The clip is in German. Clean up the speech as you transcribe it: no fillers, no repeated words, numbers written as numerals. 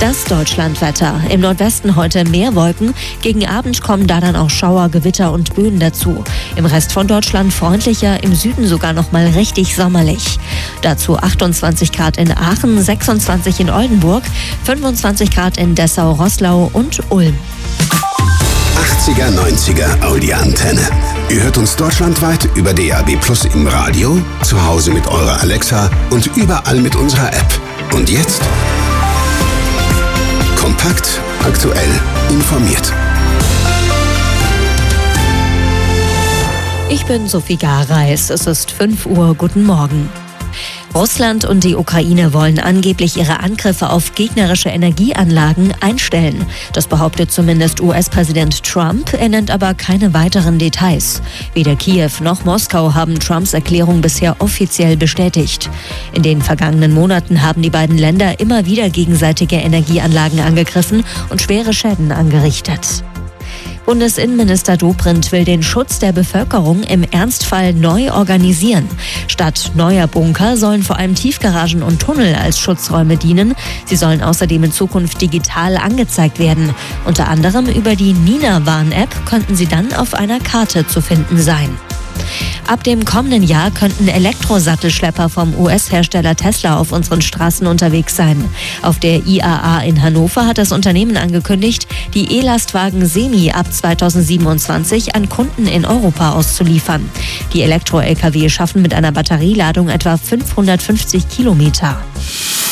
Das Deutschlandwetter. Im Nordwesten heute mehr Wolken. Gegen Abend kommen da dann auch Schauer, Gewitter und Böen dazu. Im Rest von Deutschland freundlicher, im Süden sogar noch mal richtig sommerlich. Dazu 28 Grad in Aachen, 26 in Oldenburg, 25 Grad in Dessau, Roßlau und Ulm. 80er, 90er Audi-Antenne. Ihr hört uns deutschlandweit über DAB+ im Radio, zu Hause mit eurer Alexa und überall mit unserer App. Und jetzt? Kompakt, aktuell, informiert. Ich bin Sophie Gareis. Es ist 5 Uhr. Guten Morgen. Russland und die Ukraine wollen angeblich ihre Angriffe auf gegnerische Energieanlagen einstellen. Das behauptet zumindest US-Präsident Trump. Er nennt aber keine weiteren Details. Weder Kiew noch Moskau haben Trumps Erklärung bisher offiziell bestätigt. In den vergangenen Monaten haben die beiden Länder immer wieder gegenseitige Energieanlagen angegriffen und schwere Schäden angerichtet. Bundesinnenminister Dobrindt will den Schutz der Bevölkerung im Ernstfall neu organisieren. Statt neuer Bunker sollen vor allem Tiefgaragen und Tunnel als Schutzräume dienen. Sie sollen außerdem in Zukunft digital angezeigt werden. Unter anderem über die Nina-Warn-App könnten sie dann auf einer Karte zu finden sein. Ab dem kommenden Jahr könnten Elektrosattelschlepper vom US-Hersteller Tesla auf unseren Straßen unterwegs sein. Auf der IAA in Hannover hat das Unternehmen angekündigt, die E-Lastwagen Semi ab 2027 an Kunden in Europa auszuliefern. Die Elektro-Lkw schaffen mit einer Batterieladung etwa 550 Kilometer.